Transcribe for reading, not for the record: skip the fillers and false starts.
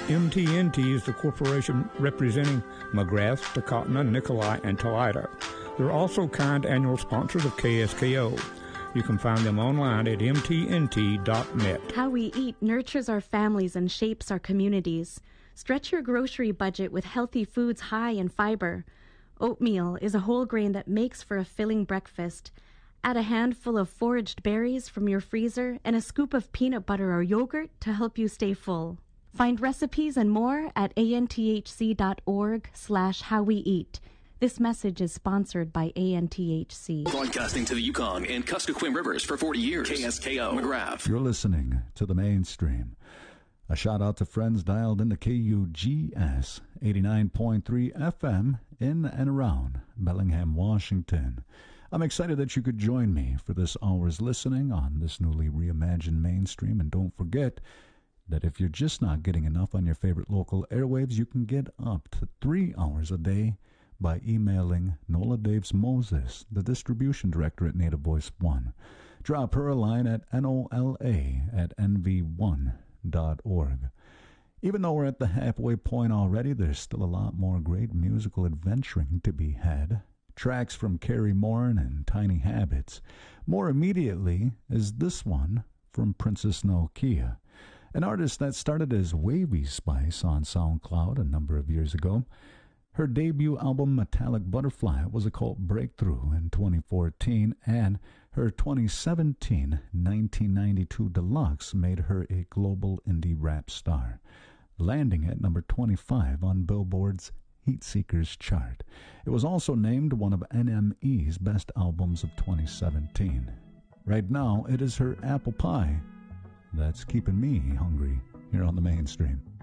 MTNT is the corporation representing McGrath, Takotna, Nikolai, and Toledo. They're also kind annual sponsors of KSKO. You can find them online at mtnt.net. How we eat nurtures our families and shapes our communities. Stretch your grocery budget with healthy foods high in fiber. Oatmeal is a whole grain that makes for a filling breakfast. Add a handful of foraged berries from your freezer and a scoop of peanut butter or yogurt to help you stay full. Find recipes and more at anthc.org/howweeat. This message is sponsored by ANTHC. Broadcasting to the Yukon and Kuskokwim Rivers for 40 years. KSKO McGrath. You're listening to the Mainstream. A shout out to friends dialed into KUGS 89.3 FM in and around Bellingham, Washington. I'm excited that you could join me for this hour's listening on this newly reimagined Mainstream. And don't forget that if you're just not getting enough on your favorite local airwaves, you can get up to 3 hours a day by emailing Nola Daves Moses, the distribution director at Native Voice One. Drop her a line at nola@nv1.org. Even though we're at the halfway point already, there's still a lot more great musical adventuring to be had. Tracks from Carrie Morin and Tiny Habits. More immediately is this one from Princess Nokia, an artist that started as Wavy Spice on SoundCloud a number of years ago. Her debut album, Metallic Butterfly, was a cult breakthrough in 2014, and her 2017 1992 Deluxe made her a global indie rap star, landing at number 25 on Billboard's Heatseekers chart. It was also named one of NME's best albums of 2017. Right now, it is her Apple Pie that's keeping me hungry here on the Mainstream.